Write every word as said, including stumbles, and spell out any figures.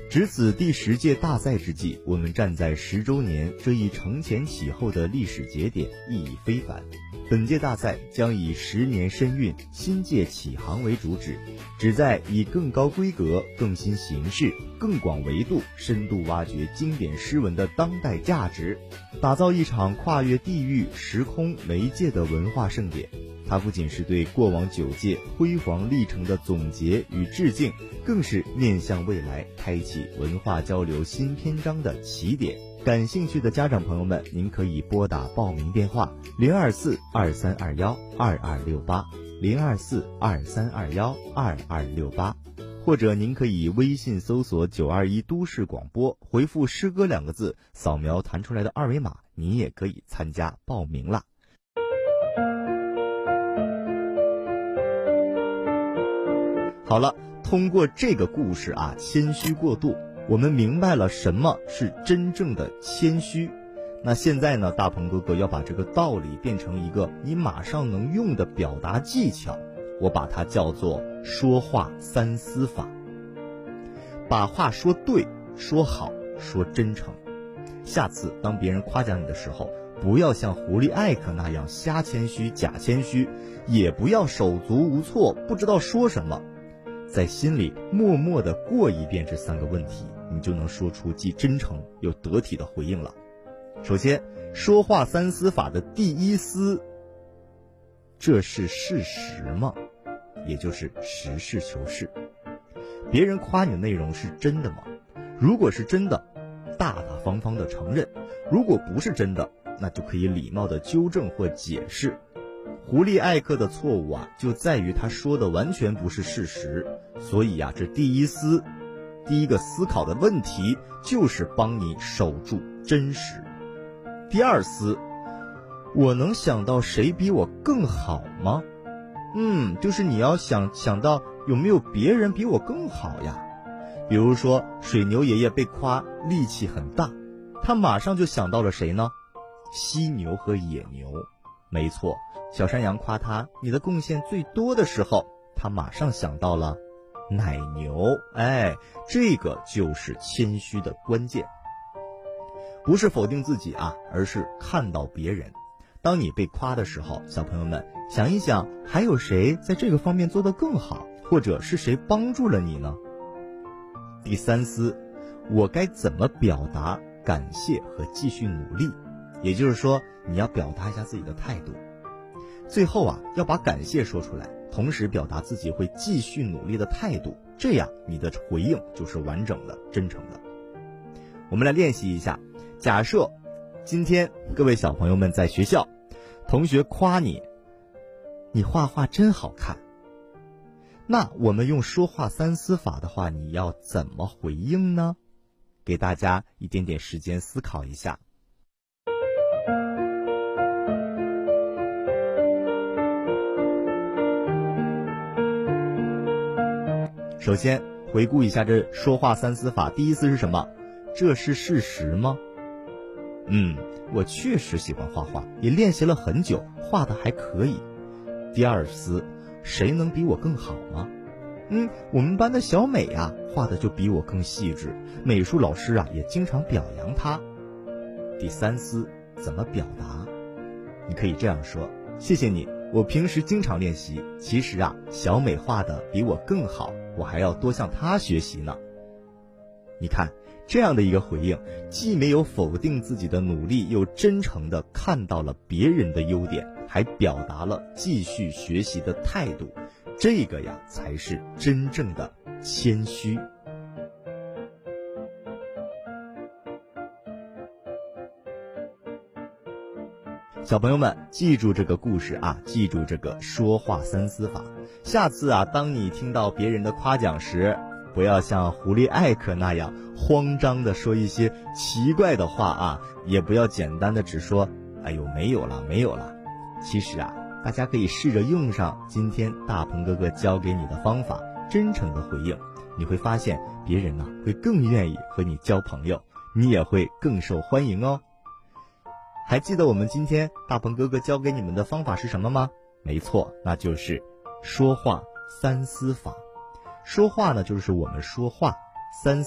值此第十届大赛之际，我们站在十周年这一承前启后的历史节点，意义非凡。本届大赛将以十年深蕴，新届启航为主旨，旨在以更高规格、更新形式、更广维度，深度挖掘经典诗文的当代价值，打造一场跨越地域、时空、媒介的文化盛典。它不仅是对过往九届辉煌历程的总结与致敬，更是面向未来开启文化交流新篇章的起点。感兴趣的家长朋友们，您可以拨打报名电话零二四二三二幺二二六八零二四二三二幺二二六八，或者您可以微信搜索九二一都市广播，回复诗歌两个字，扫描弹出来的二维码，您也可以参加报名啦。好了，通过这个故事啊，谦虚过度，我们明白了什么是真正的谦虚。那现在呢，大鹏哥哥要把这个道理变成一个你马上能用的表达技巧，我把它叫做说话三思法。把话说对，说好，说真诚。下次当别人夸奖你的时候，不要像狐狸艾克那样瞎谦虚假谦虚，也不要手足无措，不知道说什么。在心里默默地过一遍这三个问题，你就能说出既真诚又得体的回应了。首先，说话三思法的第一思，这是事实吗？也就是实事求是。别人夸你的内容是真的吗？如果是真的，大大方方地承认；如果不是真的，那就可以礼貌地纠正或解释。狐狸艾克的错误啊，就在于他说的完全不是事实，所以啊，这第一思，第一个思考的问题就是帮你守住真实。第二思，我能想到谁比我更好吗？嗯，就是你要想想到有没有别人比我更好呀。比如说水牛爷爷被夸力气很大，他马上就想到了谁呢？犀牛和野牛。没错，小山羊夸他你的贡献最多的时候，他马上想到了奶牛。哎，这个就是谦虚的关键。不是否定自己啊，而是看到别人。当你被夸的时候，小朋友们想一想，还有谁在这个方面做得更好，或者是谁帮助了你呢？第三思，我该怎么表达感谢和继续努力？也就是说，你要表达一下自己的态度。最后啊，要把感谢说出来，同时表达自己会继续努力的态度，这样你的回应就是完整的、真诚的。我们来练习一下。假设今天各位小朋友们在学校，同学夸你，你画画真好看。那我们用说话三思法的话，你要怎么回应呢？给大家一点点时间思考一下。首先回顾一下这说话三思法，第一思是什么？这是事实吗？嗯，我确实喜欢画画，也练习了很久，画得还可以。第二思，谁能比我更好吗？嗯，我们班的小美啊，画的就比我更细致，美术老师啊也经常表扬她。第三思，怎么表达？你可以这样说：谢谢你，我平时经常练习，其实啊，小美画的比我更好，我还要多向她学习呢。你看，这样的一个回应，既没有否定自己的努力，又真诚地看到了别人的优点，还表达了继续学习的态度。这个呀，才是真正的谦虚。小朋友们，记住这个故事啊，记住这个说话三思法。下次啊，当你听到别人的夸奖时，不要像狐狸艾克那样慌张地说一些奇怪的话啊，也不要简单的只说哎呦没有了没有了。其实啊，大家可以试着用上今天大鹏哥哥教给你的方法，真诚的回应，你会发现别人呢会更愿意和你交朋友，你也会更受欢迎哦。还记得我们今天大鹏哥哥教给你们的方法是什么吗？没错，那就是说话三思法。说话呢，就是我们说话，三